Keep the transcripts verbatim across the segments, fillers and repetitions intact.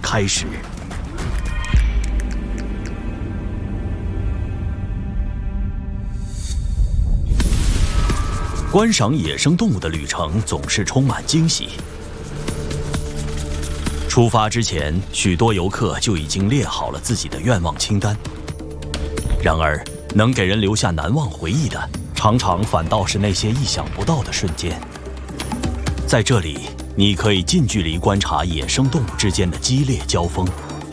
开始。观赏野生动物的旅程总是充满惊喜。出发之前，许多游客就已经列好了自己的愿望清单。然而，能给人留下难忘回忆的，常常反倒是那些意想不到的瞬间。在这里，你可以近距离观察野生动物之间的激烈交锋。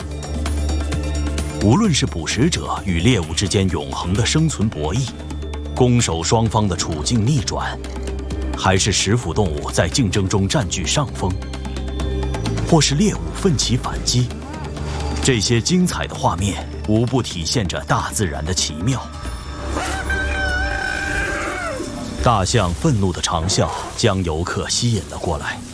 无论是捕食者与猎物之间永恒的生存博弈，攻守双方的处境逆转，还是食腐动物在竞争中占据上风，或是猎物奋起反击，这些精彩的画面无不体现着大自然的奇妙。大象愤怒的长啸将游客吸引了过来。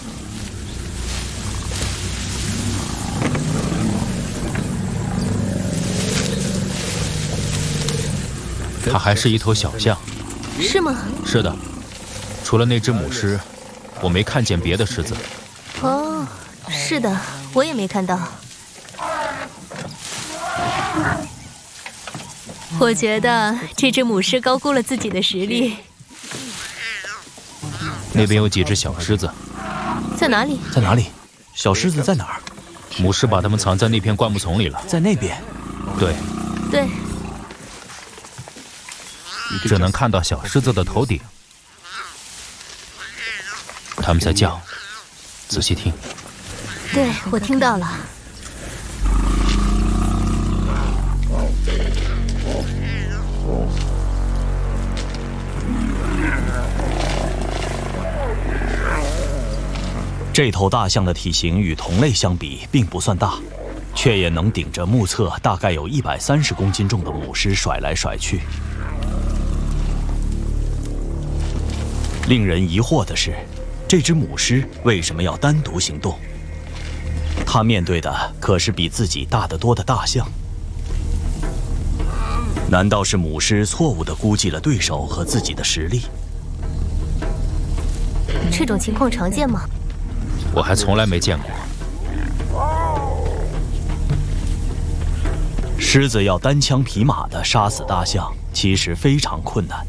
它还是一头小象。 是吗？ 是的，除了那只母狮，我没看见别的狮子。 哦，是的，我也没看到。我觉得这只母狮高估了自己的实力。 那边有几只小狮子。 在哪里？ 在哪里？小狮子在哪儿？ 母狮把它们藏在那片灌木丛里了。 在那边。 对。 对。 只能看到小狮子的头顶。它们在叫，仔细听。 对，我听到了。 这头大象的体型与同类相比并不算大，却也能顶着目测大概有一百三十公斤重的母狮甩来甩去。令人疑惑的是，这只母狮为什么要单独行动？它面对的可是比自己大得多的大象。难道是母狮错误地估计了对手和自己的实力？ 这种情况常见吗？ 我还从来没见过。 狮子要单枪匹马地杀死大象，其实非常困难。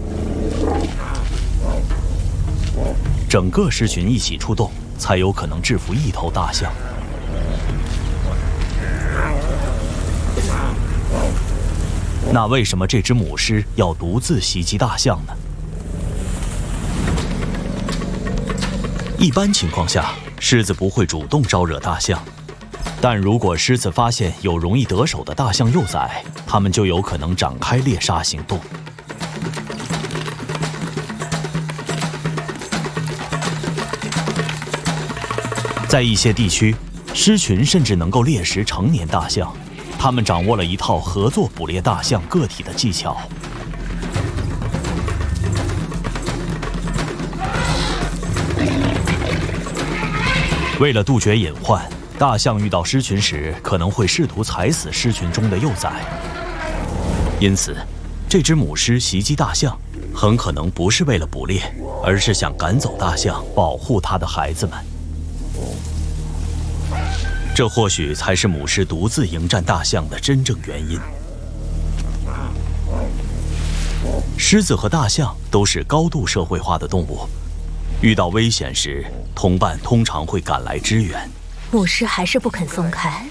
整个狮群一起出动，才有可能制服一头大象。那为什么这只母狮要独自袭击大象呢？一般情况下，狮子不会主动招惹大象，但如果狮子发现有容易得手的大象幼崽，它们就有可能展开猎杀行动。在一些地区，狮群甚至能够猎食成年大象，他们掌握了一套合作捕猎大象个体的技巧。为了杜绝隐患，大象遇到狮群时可能会试图踩死狮群中的幼崽，因此，这只母狮袭击大象，很可能不是为了捕猎，而是想赶走大象，保护它的孩子们。这或许才是母狮独自迎战大象的真正原因。狮子和大象都是高度社会化的动物，遇到危险时，同伴通常会赶来支援。 母狮还是不肯松开。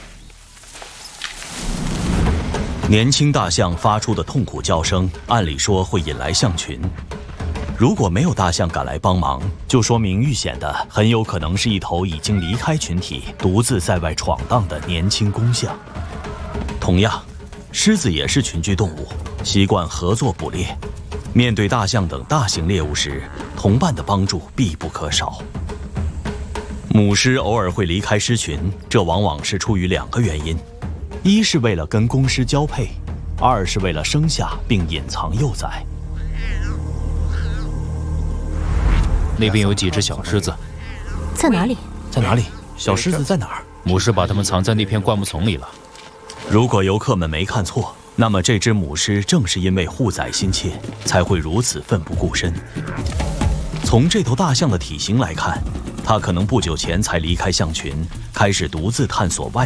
年轻大象发出的痛苦叫声，按理说会引来象群。如果没有大象赶来帮忙，就说明遇险的很有可能是一头已经离开群体、独自在外闯荡的年轻公象。同样，狮子也是群居动物，习惯合作捕猎。面对大象等大型猎物时，同伴的帮助必不可少。母狮偶尔会离开狮群，这往往是出于两个原因：一是为了跟公狮交配，二是为了生下并隐藏幼崽。 那边有几只小狮子。 在哪里？ 在哪里？小狮子在哪儿？ 母狮把它们藏在那片灌木丛里了。 如果游客们没看错，那么这只母狮正是因为护崽心切，才会如此奋不顾身。从这头大象的体型来看，它可能不久前才离开象群，开始独自探索外